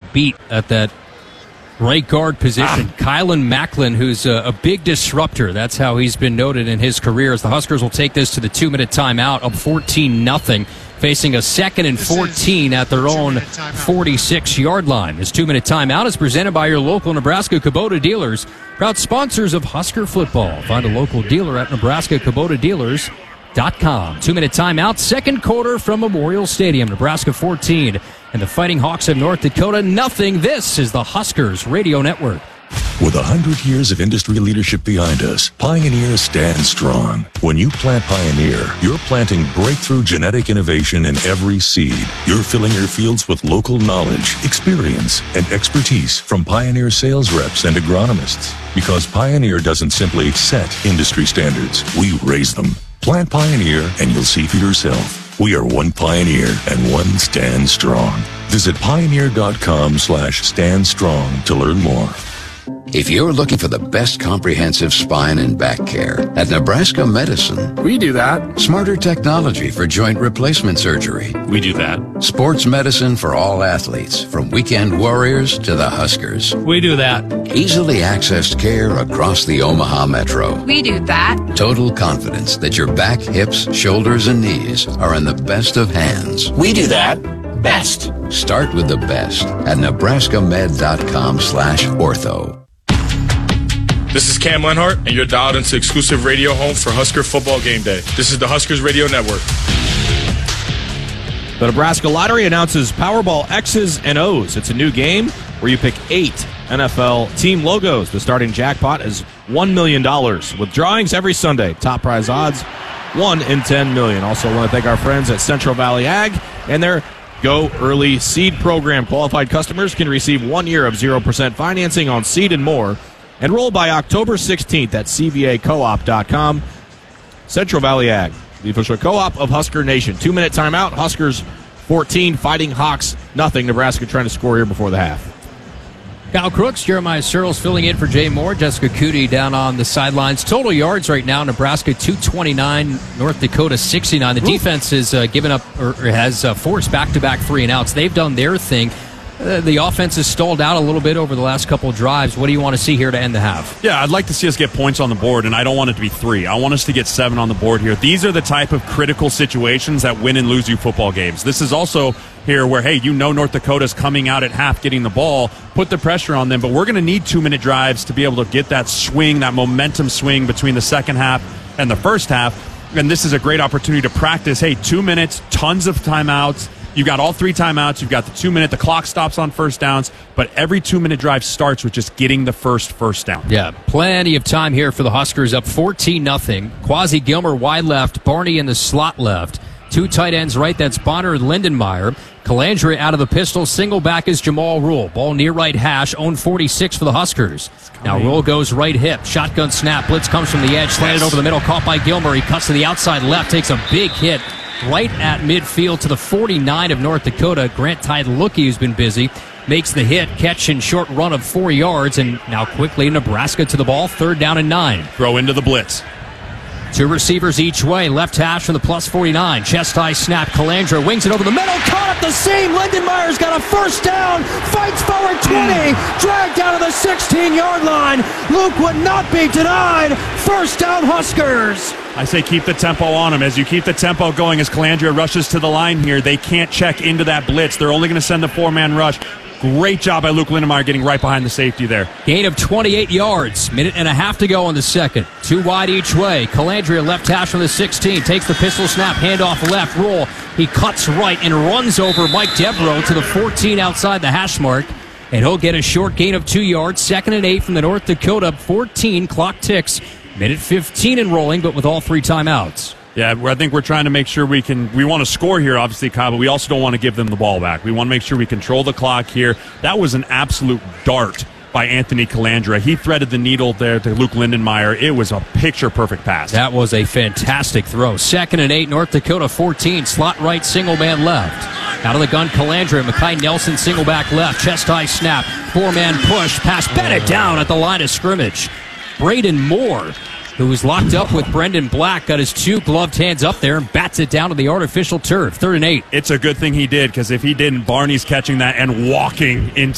beat at that right guard position. Kylan Macklin, who's a big disruptor. That's how he's been noted in his career, as the Huskers will take this to the 2-minute timeout, up 14-0, facing a 2nd and 14 at their own 46-yard line. This 2-minute timeout is presented by your local Nebraska Kubota dealers, proud sponsors of Husker football. Find a local dealer at NebraskaKubotaDealers.com. 2-minute timeout, second quarter from Memorial Stadium. Nebraska 14 and the Fighting Hawks of North Dakota nothing. This is the Huskers Radio Network. With 100 years of industry leadership behind us, Pioneer stands strong. When you plant Pioneer, you're planting breakthrough genetic innovation in every seed. You're filling your fields with local knowledge, experience, and expertise from Pioneer sales reps and agronomists. Because Pioneer doesn't simply set industry standards, we raise them. Plant Pioneer and you'll see for yourself. We are one Pioneer and one Stand Strong. Visit Pioneer.com/Stand Strong to learn more. If you're looking for the best comprehensive spine and back care, at Nebraska Medicine, we do that. Smarter technology for joint replacement surgery. We do that. Sports medicine for all athletes, from weekend warriors to the Huskers. We do that. Easily accessed care across the Omaha Metro. We do that. Total confidence that your back, hips, shoulders, and knees are in the best of hands. We do that. Best. Start with the best at NebraskaMed.com/ortho. This is Cam Lenhart, and you're dialed into exclusive radio home for Husker Football Game Day. This is the Huskers Radio Network. The Nebraska Lottery announces Powerball X's and O's. It's a new game where you pick 8 NFL team logos. The starting jackpot is $1 million, with drawings every Sunday. Top prize odds, 1 in 10 million. Also want to thank our friends at Central Valley Ag and their Go Early Seed program. Qualified customers can receive 1 year of 0% financing on seed and more. Enroll by October 16th at cvacoop.com. Central Valley Ag, the official co-op of Husker Nation. 2-minute timeout. Huskers 14, Fighting Hawks nothing. Nebraska trying to score here before the half. Kyle Crooks, Jeremiah Searles filling in for Jay Moore. Jessica Cootie down on the sidelines. Total yards right now, Nebraska 229, North Dakota 69. The defense has given up or has forced back-to-back 3-and-outs. They've done their thing. The offense has stalled out a little bit over the last couple of drives. What do you want to see here to end the half? Yeah, I'd like to see us get points on the board, and I don't want it to be 3. I want us to get 7 on the board here. These are the type of critical situations that win and lose you football games. This is also here where, hey, North Dakota's coming out at half getting the ball, put the pressure on them, but we're going to need 2-minute drives to be able to get that swing, that momentum swing between the second half and the first half. And this is a great opportunity to practice, hey, 2 minutes, tons of timeouts. You've got all 3 timeouts. You've got the 2-minute. The clock stops on first downs, but every 2-minute drive starts with just getting the first down. Yeah, plenty of time here for the Huskers, up 14-0. Quasi Gilmer wide left, Barney in the slot left. 2 tight ends right, that's Bonner and Lindenmeyer. Calandra out of the pistol, single back is Jamal Rule. Ball near right hash, own 46 for the Huskers. Now Rule goes right hip, shotgun snap, blitz comes from the edge, slanted over the middle, caught by Gilmer. He cuts to the outside left, takes a big hit right at midfield to the 49 of North Dakota. Grant Tide-Lookie, who's been busy, makes the hit, catch and short run of 4 yards, and now quickly Nebraska to the ball, 3rd down and 9. Throw into the blitz. 2 receivers each way, left hash from the plus 49. Chest high snap, Calandra wings it over the middle, caught at the seam. Lindenmeyer's got a 1st down, fights forward 20, dragged down to the 16-yard line. Luke would not be denied. 1st down Huskers. I say keep the tempo on them. As you keep the tempo going, as Calandra rushes to the line here, they can't check into that blitz. They're only going to send the 4-man rush. Great job by Luke Lindenmeyer getting right behind the safety there. Gain of 28 yards. Minute and a half to go in the second. 2 wide each way. Calandria left hash from the 16. Takes the pistol snap. Handoff left. Roll. He cuts right and runs over Mike Devereaux to the 14 outside the hash mark. And he'll get a short gain of 2 yards. 2nd and 8 from the North Dakota 14. Clock ticks. Minute 15 and rolling, but with all 3 timeouts. Yeah, I think we're trying to make sure we want to score here, obviously, Kyle, but we also don't want to give them the ball back. We want to make sure we control the clock here. That was an absolute dart by Anthony Calandra. He threaded the needle there to Luke Lindenmeyer. It was a picture-perfect pass. That was a fantastic throw. 2nd and 8, North Dakota 14. Slot right, single man left. Out of the gun, Calandra. Mackay Nelson, single back left. Chest high snap. 4-man push. Pass batted down at the line of scrimmage. Braden Moore, who was locked up with Brendan Black, got his 2 gloved hands up there and bats it down to the artificial turf. 3rd and 8. It's a good thing he did, because if he didn't, Barney's catching that and walking into